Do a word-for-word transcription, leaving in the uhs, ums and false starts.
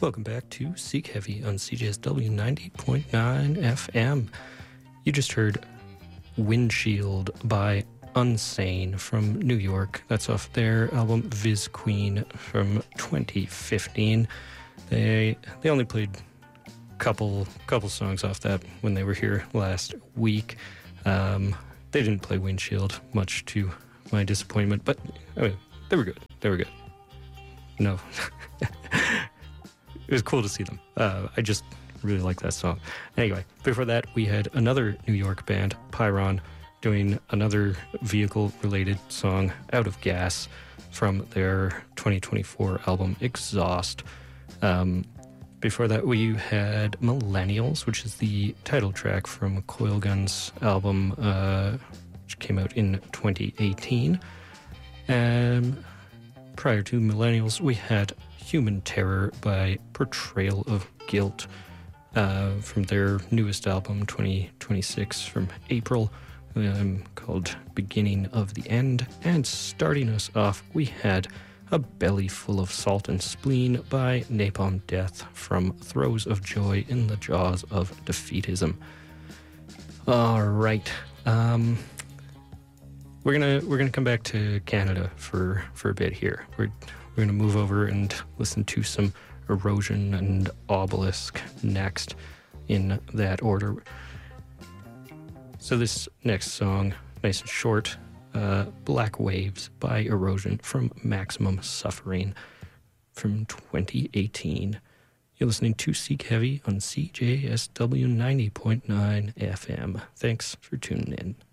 Welcome back to Seek Heavy on C J S W ninety point nine F M. You just heard Windshield by Unsane from New York. That's off their album Viz Queen from twenty fifteen. They they only played a couple, couple songs off that when they were here last week. Um, they didn't play Windshield, much to my disappointment, but I mean, they were good. They were good. No. It was cool to see them. Uh, I just really like that song. Anyway, before that, we had another New York band, Pyron, doing another vehicle-related song, Out of Gas, from their twenty twenty-four album, Exhaust. Um, before that, we had Millennials, which is the title track from Coilgun's album, uh, which came out in twenty eighteen. And prior to Millennials, we had Human Terror by Portrayal of Guilt uh, from their newest album, twenty twenty-six, from April, um, called Beginning of the End. And starting us off, we had A Belly Full of Salt and Spleen by Napalm Death from Throes of Joy in the Jaws of Defeatism. All right. Um, we're gonna we're gonna come back to Canada for, for a bit here. We're We're going to move over and listen to some Erosion and Obelisk next in that order. So this next song, nice and short, uh, Black Waves by Erosion from Maximum Suffering from twenty eighteen. You're listening to Seek Heavy on C J S W ninety point nine F M. Thanks for tuning in.